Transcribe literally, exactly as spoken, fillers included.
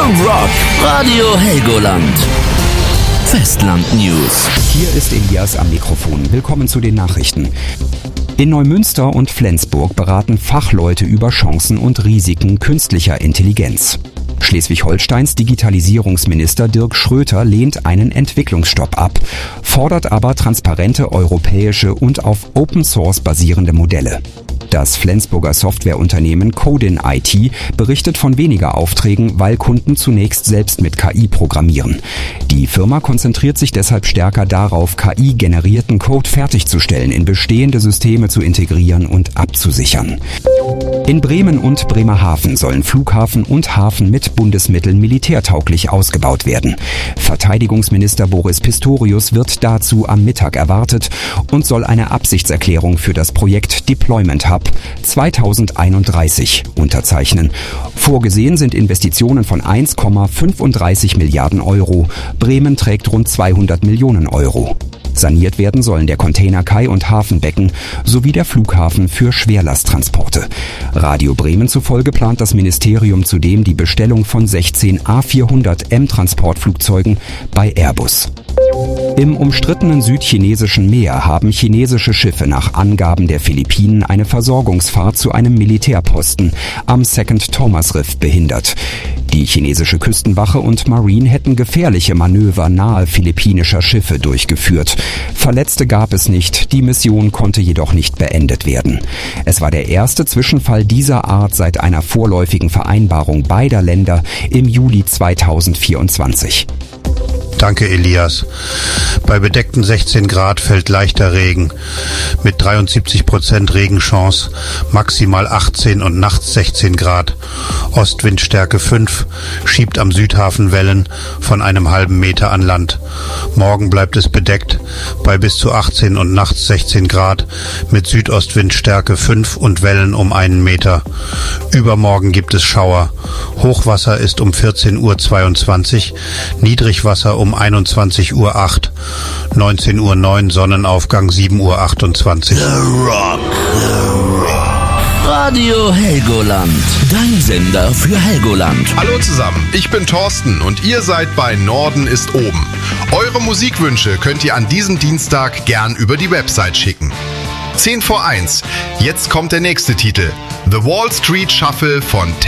Rock, Radio Helgoland. Festland News. Hier ist Elias am Mikrofon. Willkommen zu den Nachrichten. In Neumünster und Flensburg beraten Fachleute über Chancen und Risiken künstlicher Intelligenz. Schleswig-Holsteins Digitalisierungsminister Dirk Schröter lehnt einen Entwicklungsstopp ab, fordert aber transparente europäische und auf Open Source basierende Modelle. Das Flensburger Softwareunternehmen Codin I T berichtet von weniger Aufträgen, weil Kunden zunächst selbst mit K I programmieren. Die Firma konzentriert sich deshalb stärker darauf, K I-generierten Code fertigzustellen, in bestehende Systeme zu integrieren und abzusichern. In Bremen und Bremerhaven sollen Flughafen und Hafen mit Bundesmitteln militärtauglich ausgebaut werden. Verteidigungsminister Boris Pistorius wird dazu am Mittag erwartet und soll eine Absichtserklärung für das Projekt Deployment Hub zweitausendeinunddreißig unterzeichnen. Vorgesehen sind Investitionen von eins Komma fünfunddreißig Milliarden Euro. Bremen trägt rund zweihundert Millionen Euro. Saniert werden sollen der Containerkai und Hafenbecken sowie der Flughafen für Schwerlasttransporte. Radio Bremen zufolge plant das Ministerium zudem die Bestellung von sechzehn A vierhundert M Transportflugzeugen bei Airbus. Im umstrittenen südchinesischen Meer haben chinesische Schiffe nach Angaben der Philippinen eine Versorgungsfahrt zu einem Militärposten am Second Thomas Rift behindert. Die chinesische Küstenwache und Marine hätten gefährliche Manöver nahe philippinischer Schiffe durchgeführt. Verletzte gab es nicht, die Mission konnte jedoch nicht beendet werden. Es war der erste Zwischenfall dieser Art seit einer vorläufigen Vereinbarung beider Länder im Juli zweitausendvierundzwanzig. Danke, Elias. Bei bedeckten sechzehn Grad fällt leichter Regen. Mit dreiundsiebzig Prozent Regenchance, maximal achtzehn und nachts sechzehn Grad. Ostwindstärke fünf, schiebt am Südhafen Wellen von einem halben Meter an Land. Morgen bleibt es bedeckt, bei bis zu achtzehn und nachts sechzehn Grad, mit Südostwindstärke fünf und Wellen um einen Meter. Übermorgen gibt es Schauer. Hochwasser ist um vierzehn Uhr zweiundzwanzig, Niedrigwasser um einundzwanzig Uhr acht, neunzehn Uhr neun Sonnenaufgang sieben Uhr achtundzwanzig. The Rock, The Rock. Radio Helgoland, dein Sender für Helgoland. Hallo zusammen, ich bin Thorsten und ihr seid bei Norden ist oben. Eure Musikwünsche könnt ihr an diesem Dienstag gern über die Website schicken. zehn vor eins, jetzt kommt der nächste Titel. The Wall Street Shuffle von